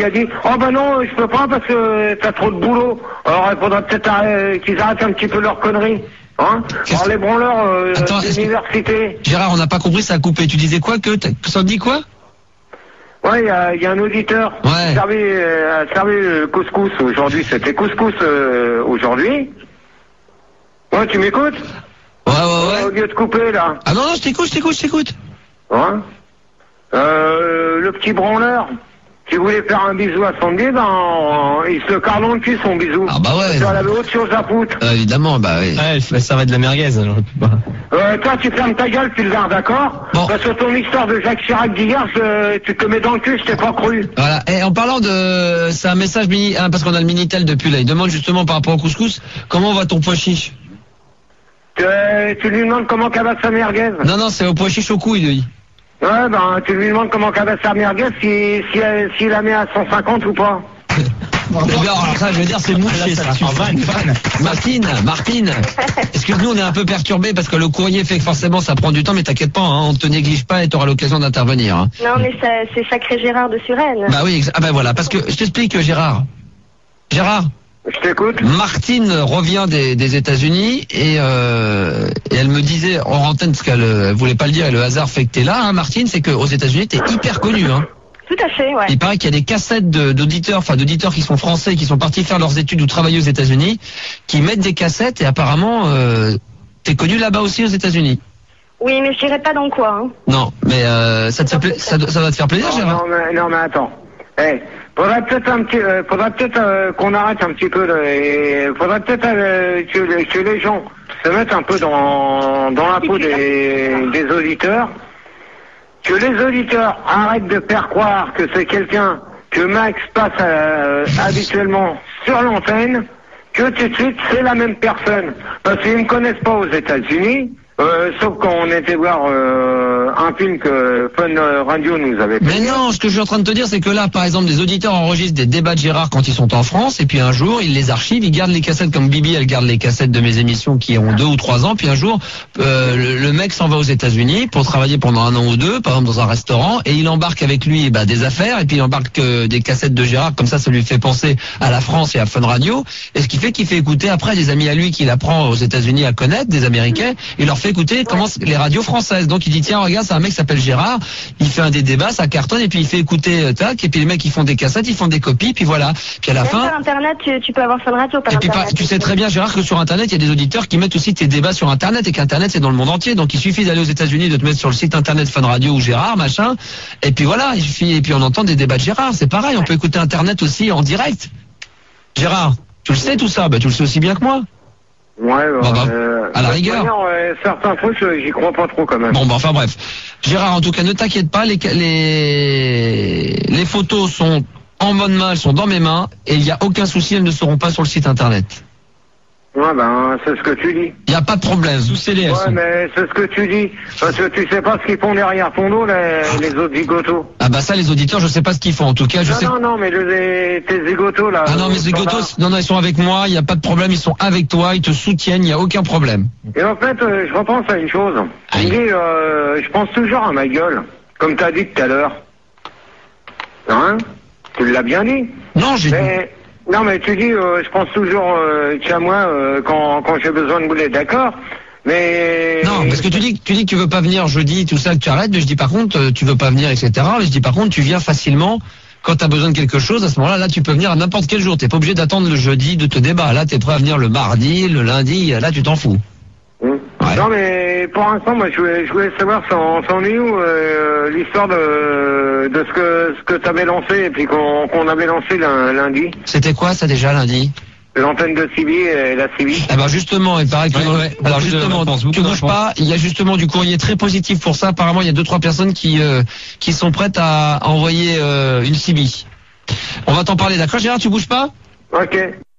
qui a dit oh ben non je peux pas parce que t'as trop de boulot. Alors il faudrait peut-être qu'ils arrêtent un petit peu leurs conneries. Hein. Alors les branleurs d'université. Gérard, on n'a pas compris, ça a coupé. Tu disais quoi que ça me dit quoi? Ouais, il y a un auditeur qui servait le couscous aujourd'hui. C'était couscous aujourd'hui. Ouais, tu m'écoutes? Ouais. Au lieu de couper là. Ah non, je t'écoute. Ouais. Le petit branleur qui voulait faire un bisou à Sandy, il se carre dans le cul son bisou. Ah bah ouais. Elle avait autre chose à foutre. Évidemment, bah oui. Ouais, ça va de la merguez. Alors. Toi, tu fermes ta gueule, tu le verres, d'accord? Bon. Parce que ton histoire de Jacques Chirac d'hier, tu te mets dans le cul, je t'ai pas cru. Voilà. Et en parlant de... C'est un message mini... parce qu'on a le Minitel depuis là. Il demande justement par rapport au couscous, comment va ton pois chiche? Tu lui demandes comment qu'elle va sa merguez? Non, c'est au pois chiche au cou, il dit. Ouais, tu lui demandes comment qu'elle va sa merguez, si la met à 150 ou pas. Alors ça, je veux dire, c'est mouché, ça. Martine, excuse-nous, on est un peu perturbés parce que le courrier fait que forcément ça prend du temps, mais t'inquiète pas, hein, on te néglige pas et t'auras l'occasion d'intervenir. Hein. Non, mais c'est sacré Gérard de Suresnes. Bah oui, voilà, parce que je t'explique, Gérard. Je t'écoute. Martine revient des États-Unis et elle me disait en antenne, parce qu'elle voulait pas le dire et le hasard fait que t'es là, hein, Martine, c'est qu'aux États-Unis t'es hyper connue, hein. Tout à fait, ouais. Il paraît qu'il y a des cassettes d'auditeurs qui sont français, qui sont partis faire leurs études ou travailler aux États-Unis, qui mettent des cassettes et apparemment t'es connu là-bas aussi aux États-Unis. Oui, mais je dirais pas dans quoi. Hein. Non, mais ça va te faire plaisir, Gérard. Non, mais attends. Faudrait peut-être qu'on arrête un petit peu. Faudrait peut-être que les gens se mettent un peu dans la peau des auditeurs. Que les auditeurs arrêtent de faire croire que c'est quelqu'un que Max passe habituellement sur l'antenne, que tout de suite c'est la même personne. Parce qu'ils ne me connaissent pas aux États-Unis, sauf quand on était voir un film que Fun Radio nous avait fait. Mais non, ce que je suis en train de te dire, c'est que là, par exemple, des auditeurs enregistrent des débats de Gérard quand ils sont en France, et puis un jour, ils les archivent, ils gardent les cassettes comme Bibi, elle garde les cassettes de mes émissions qui ont 2 ou 3 ans, puis un jour, le mec s'en va aux États-Unis pour travailler pendant 1 an ou 2, par exemple dans un restaurant, et il embarque avec lui des affaires, et puis il embarque des cassettes de Gérard, comme ça lui fait penser à la France et à Fun Radio, et ce qui fait qu'il fait écouter après des amis à lui qu'il apprend aux États-Unis à connaître, des Américains, il leur fait écouter comment les radios françaises. Donc il dit tiens regarde, c'est un mec qui s'appelle Gérard, il fait des débats, ça cartonne, et puis il fait écouter tac, et puis les mecs ils font des cassettes, ils font des copies, puis voilà. Puis à la fin. Par internet, tu peux avoir Fun Radio par internet. Tu sais très bien Gérard que sur internet il y a des auditeurs qui mettent aussi tes débats sur internet, et qu'internet c'est dans le monde entier. Donc il suffit d'aller aux États-Unis, de te mettre sur le site internet Fun Radio ou Gérard machin, et puis voilà, il suffit, et puis on entend des débats de Gérard. C'est pareil, on peut écouter internet aussi en direct. Gérard, tu le sais tout ça, tu le sais aussi bien que moi. Ouais, à la rigueur. Certains trucs, j'y crois pas trop quand même. Bon, enfin bref. Gérard, en tout cas, ne t'inquiète pas, les photos sont en bonne main, elles sont dans mes mains, et il n'y a aucun souci, elles ne seront pas sur le site internet. Ouais, c'est ce que tu dis. Il n'y a pas de problème. Ouais, mais c'est ce que tu dis. Parce que tu sais pas ce qu'ils font derrière ton dos, les autres zigotos. Ah bah ça, les auditeurs, je sais pas ce qu'ils font. En tout cas, je sais. Non, mais tes zigotos, là. Ah non, mes zigotos, non, ils sont avec moi, il n'y a pas de problème, ils sont avec toi, ils te soutiennent, il n'y a aucun problème. Et en fait, je repense à une chose. Il dit, je pense toujours à ma gueule. Comme t'as dit tout à l'heure. Hein? Tu l'as bien dit. Non, j'ai dit. Non, mais tu dis, je pense toujours qu'à moi quand j'ai besoin de bouler, d'accord. Mais... Non, parce que tu dis que tu veux pas venir jeudi, tout ça, que tu arrêtes, mais je dis par contre, tu veux pas venir, etc. Mais je dis par contre, tu viens facilement quand tu as besoin de quelque chose. À ce moment-là, tu peux venir à n'importe quel jour. T'es pas obligé d'attendre le jeudi de te débat. Là, t'es prêt à venir le mardi, le lundi, là, tu t'en fous. Ouais. Non, mais pour l'instant, moi, je voulais savoir c'en est où l'histoire de ce que t'avais lancé et puis qu'on avait lancé lundi. C'était quoi ça déjà lundi? L'antenne de Civi et la Civi. Eh ben justement, il paraît que alors justement, tu bouges pas. Il y a justement du courrier très positif pour ça. Apparemment, il y a 2-3 personnes qui sont prêtes à envoyer une Civi. On va t'en parler, d'accord, Gérard? Tu bouges pas? Ok.